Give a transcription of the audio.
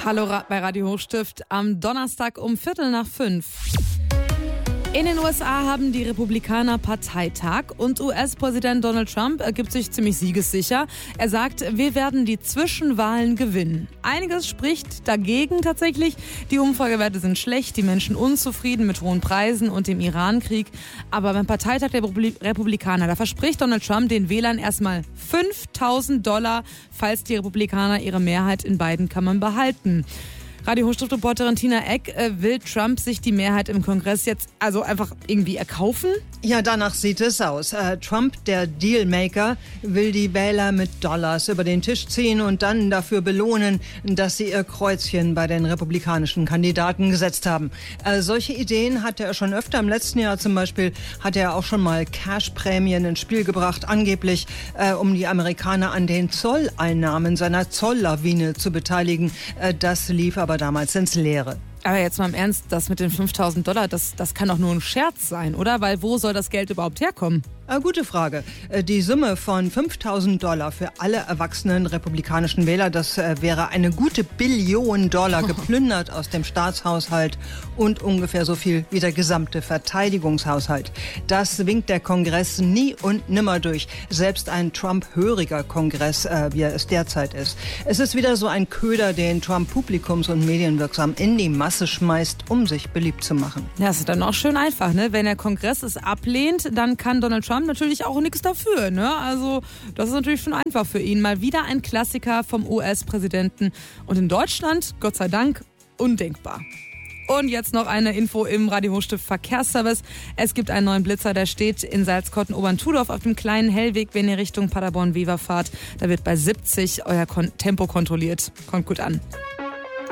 Hallo bei Radio Hochstift am Donnerstag um 4:45. In den USA haben die Republikaner Parteitag und US-Präsident Donald Trump gibt sich ziemlich siegessicher. Er sagt, wir werden die Zwischenwahlen gewinnen. Einiges spricht dagegen tatsächlich. Die Umfragewerte sind schlecht, die Menschen unzufrieden mit hohen Preisen und dem Iran-Krieg. Aber beim Parteitag der Republikaner, da verspricht Donald Trump den Wählern erstmal $5.000, falls die Republikaner ihre Mehrheit in beiden Kammern behalten. Radio Hochstift-Reporterin Tina Eck, will Trump sich die Mehrheit im Kongress jetzt also einfach irgendwie erkaufen? Ja, danach sieht es aus. Trump, der Dealmaker, will die Wähler mit Dollars über den Tisch ziehen und dann dafür belohnen, dass sie ihr Kreuzchen bei den republikanischen Kandidaten gesetzt haben. Solche Ideen hatte er schon öfter. Im letzten Jahr zum Beispiel hat er auch schon mal Cashprämien ins Spiel gebracht, angeblich um die Amerikaner an den Zolleinnahmen seiner Zolllawine zu beteiligen. Das lief aber damals ins Leere. Aber jetzt mal im Ernst, das mit den $5.000, das kann doch nur ein Scherz sein, oder? Weil wo soll das Geld überhaupt herkommen? Gute Frage. Die Summe von $5.000 für alle erwachsenen republikanischen Wähler, das wäre eine gute $1 Billion geplündert aus dem Staatshaushalt und ungefähr so viel wie der gesamte Verteidigungshaushalt. Das winkt der Kongress nie und nimmer durch. Selbst ein Trump-höriger Kongress, wie er es derzeit ist. Es ist wieder so ein Köder, den Trump publikums- und medienwirksam in die Masse schmeißt, um sich beliebt zu machen. Ja, das ist dann auch schön einfach, ne? Wenn der Kongress es ablehnt, dann kann Donald Trump natürlich auch nichts dafür, ne? Also das ist natürlich schon einfach für ihn. Mal wieder ein Klassiker vom US-Präsidenten. Und in Deutschland, Gott sei Dank, undenkbar. Und jetzt noch eine Info im Radio Hochstift Verkehrsservice. Es gibt einen neuen Blitzer, der steht in Salzkotten-Oberntudorf auf dem kleinen Hellweg, wenn ihr Richtung Paderborn-Wever fahrt. Da wird bei 70 euer Tempo kontrolliert. Kommt gut an.